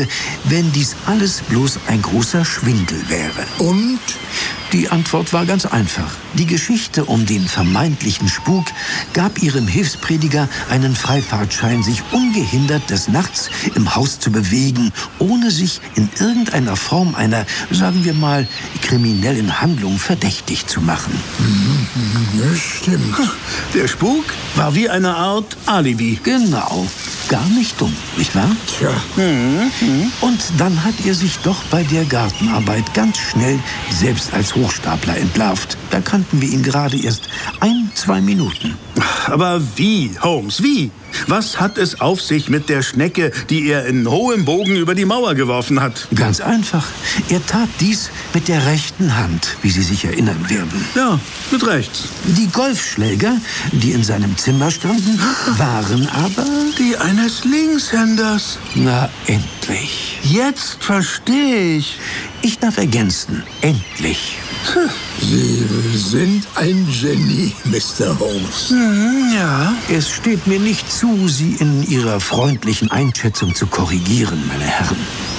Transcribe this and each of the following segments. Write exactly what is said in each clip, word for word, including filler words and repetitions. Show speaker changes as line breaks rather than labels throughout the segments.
wäre, wenn dies alles bloß ein großer Schwindel wäre.
Und?
Die Antwort war ganz einfach. Die Geschichte um den vermeintlichen Spuk gab ihrem Hilfsprediger einen Freifahrtschein, sich ungehindert des Nachts im Haus zu bewegen, ohne sich in irgendeiner Form einer, sagen wir mal, kriminellen Handlung verdächtig zu machen.
Das stimmt.
Der Spuk war wie eine Art Alibi.
Genau. Gar nicht dumm, nicht wahr?
Tja.
Und dann hat er sich doch bei der Gartenarbeit ganz schnell selbst als Hochstapler entlarvt. Da kannten wir ihn gerade erst ein, zwei Minuten.
Aber wie, Holmes, wie? Was hat es auf sich mit der Schnecke, die er in hohem Bogen über die Mauer geworfen hat?
Ganz einfach. Er tat dies mit der rechten Hand, wie Sie sich erinnern werden.
Ja, mit rechts.
Die Golfschläger, die in seinem Zimmer standen, waren aber...
Die eines Linkshänders.
Na, endlich.
Jetzt verstehe ich.
Ich darf ergänzen. Endlich.
Sie sind ein Genie, Mister Holmes.
Hm, ja.
Es steht mir nicht zu, Sie in Ihrer freundlichen Einschätzung zu korrigieren, meine Herren.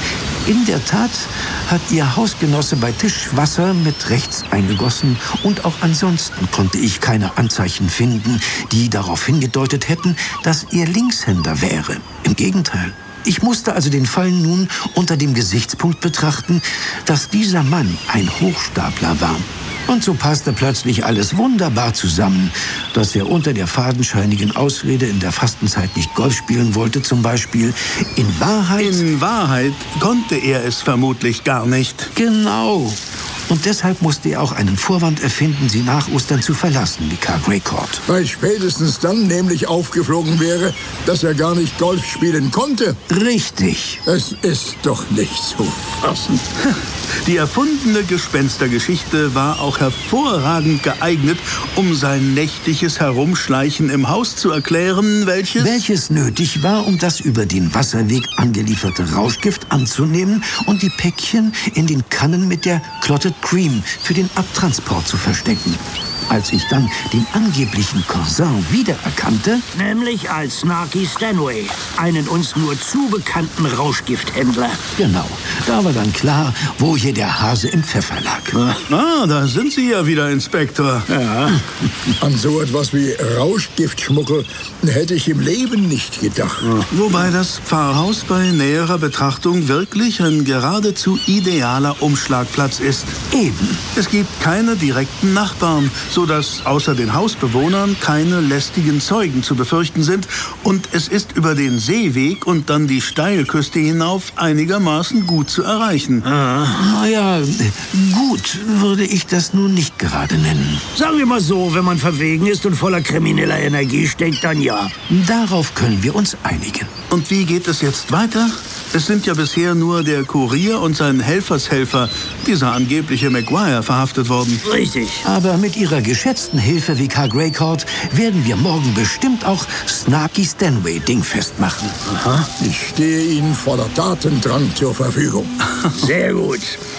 In der Tat hat Ihr Hausgenosse bei Tisch Wasser mit rechts eingegossen und auch ansonsten konnte ich keine Anzeichen finden, die darauf hingedeutet hätten, dass er Linkshänder wäre. Im Gegenteil. Ich musste also den Fall nun unter dem Gesichtspunkt betrachten, dass dieser Mann ein Hochstapler war. Und so passte plötzlich alles wunderbar zusammen, dass er unter der fadenscheinigen Ausrede, in der Fastenzeit nicht Golf spielen wollte zum Beispiel, in Wahrheit...
In Wahrheit konnte er es vermutlich gar nicht.
Genau. Und deshalb musste er auch einen Vorwand erfinden, sie nach Ostern zu verlassen, Vikar Greycourt.
Weil spätestens dann nämlich aufgeflogen wäre, dass er gar nicht Golf spielen konnte.
Richtig.
Es ist doch nicht zu fassen.
Die erfundene Gespenstergeschichte war auch hervorragend geeignet, um sein nächtliches Herumschleichen im Haus zu erklären, welches...
Welches nötig war, um das über den Wasserweg angelieferte Rauschgift anzunehmen und die Päckchen in den Kannen mit der Clotted Cream für den Abtransport zu verstecken. Als ich dann den angeblichen Cousin wiedererkannte...
Nämlich als Snarky Stanway, einen uns nur zu bekannten Rauschgifthändler.
Genau, da war dann klar, wo hier der Hase im Pfeffer lag.
Ah, da sind Sie ja wieder, Inspektor.
Ja.
An so etwas wie Rauschgiftschmuggel hätte ich im Leben nicht gedacht.
Wobei das Pfarrhaus bei näherer Betrachtung wirklich ein geradezu idealer Umschlagplatz ist.
Eben.
Es gibt keine direkten Nachbarn, sodass außer den Hausbewohnern keine lästigen Zeugen zu befürchten sind. Und es ist über den Seeweg und dann die Steilküste hinauf einigermaßen gut zu erreichen.
Naja, gut würde ich das nun nicht gerade nennen.
Sagen wir mal so, wenn man verwegen ist und voller krimineller Energie steckt, dann ja.
Darauf können wir uns einigen.
Und wie geht es jetzt weiter? Es sind ja bisher nur der Kurier und sein Helfershelfer, dieser angebliche Maguire, verhaftet worden.
Richtig.
Aber mit Ihrer geschätzten Hilfe, Vikar Greycourt, werden wir morgen bestimmt auch Snarky Stanway dingfest machen.
Aha.
Ich stehe Ihnen voller Tatendrang zur Verfügung.
Sehr gut.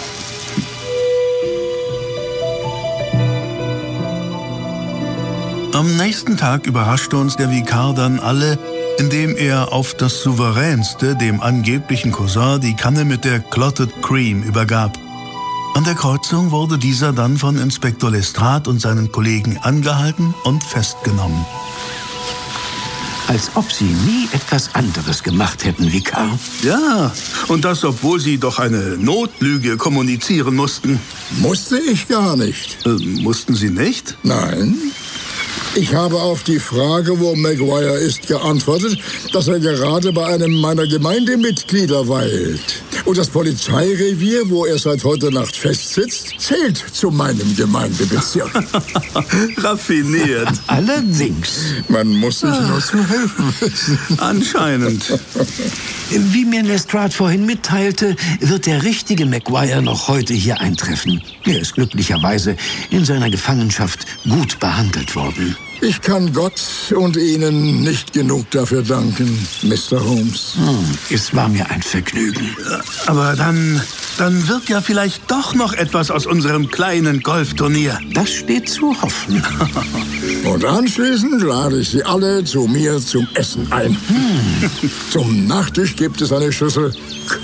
Am nächsten Tag überraschte uns der Vikar dann alle, indem er auf das Souveränste dem angeblichen Cousin die Kanne mit der Clotted Cream übergab. An der Kreuzung wurde dieser dann von Inspektor Lestrade und seinen Kollegen angehalten und festgenommen.
Als ob Sie nie etwas anderes gemacht hätten, Vikar.
Ja, und das, obwohl sie doch eine Notlüge kommunizieren mussten.
Musste ich gar nicht.
Äh, mussten sie nicht?
Nein. Ich habe auf die Frage, wo Maguire ist, geantwortet, dass er gerade bei einem meiner Gemeindemitglieder weilt. Und das Polizeirevier, wo er seit heute Nacht festsitzt, zählt zu meinem Gemeindebezirk.
Raffiniert.
Allerdings.
Man muss sich nur zu helfen wissen.
Anscheinend.
Wie mir Lestrade vorhin mitteilte, wird der richtige Maguire noch heute hier eintreffen. Er ist glücklicherweise in seiner Gefangenschaft gut behandelt worden.
Ich kann Gott und Ihnen nicht genug dafür danken, Mister Holmes.
Hm, es war mir ein Vergnügen.
Aber dann, dann wird ja vielleicht doch noch etwas aus unserem kleinen Golfturnier.
Das steht zu hoffen.
Und anschließend lade ich Sie alle zu mir zum Essen ein. Hm. Zum Nachtisch gibt es eine Schüssel